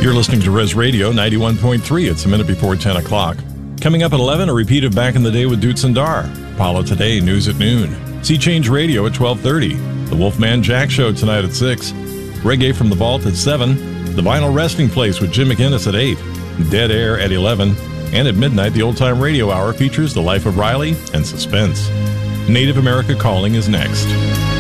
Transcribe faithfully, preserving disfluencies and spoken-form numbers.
You're listening to Res Radio ninety-one point three. It's a minute before ten o'clock. Coming up at eleven, a repeat of Back in the Day with Dutz and Dar. Apollo Today, news at noon. Sea Change Radio at twelve thirty. The Wolfman Jack Show tonight at six. Reggae from the Vault at seven. The Vinyl Resting Place with Jim McInnes at eight. Dead Air at eleven. And at midnight, the Old Time Radio Hour features The Life of Riley and Suspense. Native America Calling is next.